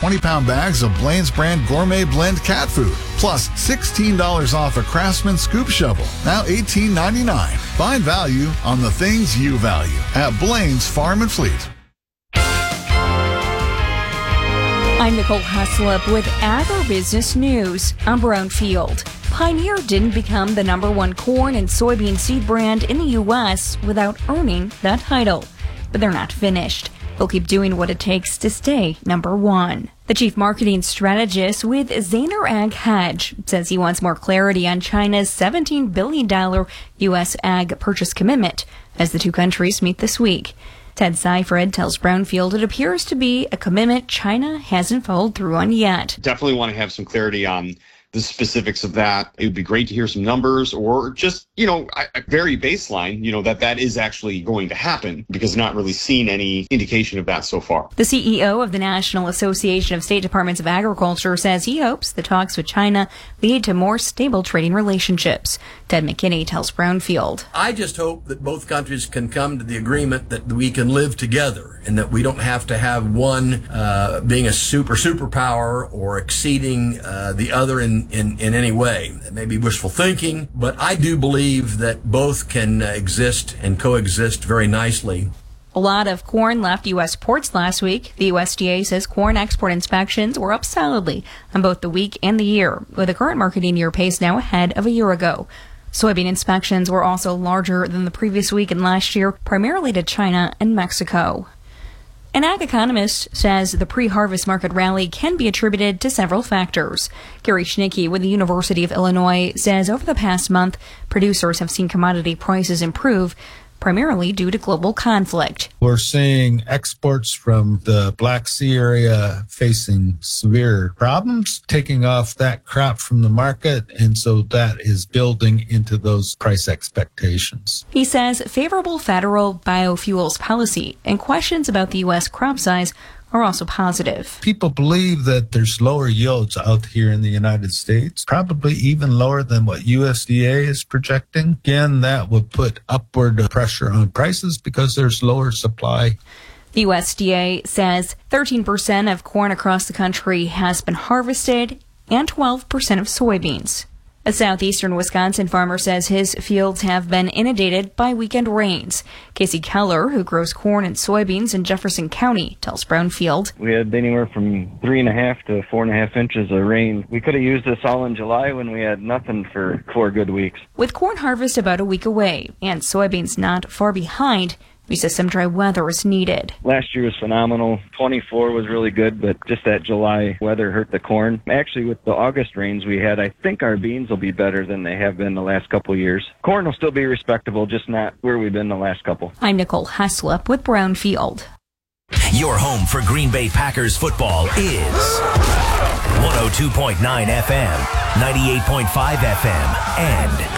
20-pound bags of Blaine's brand gourmet blend cat food, plus $16 off a Craftsman scoop shovel, now $18.99. Find value on the things you value at Blaine's Farm and Fleet. I'm Nicole Haslip with Agribusiness News. I'm Brownfield. Pioneer didn't become the #1 corn and soybean seed brand in the U.S. without earning that title. But they're not finished. They'll keep doing what it takes to stay #1. The chief marketing strategist with Zaner Ag Hedge says he wants more clarity on China's $17 billion U.S. ag purchase commitment as the two countries meet this week. Ted Seifert tells Brownfield it appears to be a commitment China hasn't followed through on yet. Definitely want to have some clarity on the specifics of that. It would be great to hear some numbers or just, a very baseline, that is actually going to happen because not really seen any indication of that so far. The CEO of the National Association of State Departments of Agriculture says he hopes the talks with China lead to more stable trading relationships. Ted McKinney tells Brownfield. I just hope that both countries can come to the agreement that we can live together and that we don't have to have one being a superpower or exceeding the other in any way. It may be wishful thinking, but I do believe that both can exist and coexist very nicely. A lot of corn left U.S. ports last week. The USDA says corn export inspections were up solidly on both the week and the year, with the current marketing year pace now ahead of a year ago. Soybean inspections were also larger than the previous week and last year, primarily to China and Mexico. An ag economist says the pre-harvest market rally can be attributed to several factors. Gary Schnicke with the University of Illinois says over the past month, producers have seen commodity prices improve, primarily due to global conflict. We're seeing exports from the Black Sea area facing severe problems, taking off that crop from the market, and so that is building into those price expectations. He says favorable federal biofuels policy and questions about the U.S. crop size are also positive. People believe that there's lower yields out here in the United States, probably even lower than what USDA is projecting. Again, that would put upward pressure on prices because there's lower supply. The USDA says 13% of corn across the country has been harvested and 12% of soybeans. A southeastern Wisconsin farmer says his fields have been inundated by weekend rains. Casey Keller, who grows corn and soybeans in Jefferson County, tells Brownfield. We had anywhere from 3.5 to 4.5 inches of rain. We could have used this all in July when we had nothing for 4 good weeks. With corn harvest about a week away and soybeans not far behind, he says some dry weather is needed. Last year was phenomenal. 24 was really good, but just that July weather hurt the corn. Actually, with the August rains we had, I think our beans will be better than they have been the last couple of years. Corn will still be respectable, just not where we've been the last couple. I'm Nicole Haslip with Brownfield. Your home for Green Bay Packers football is 102.9 FM, 98.5 FM, and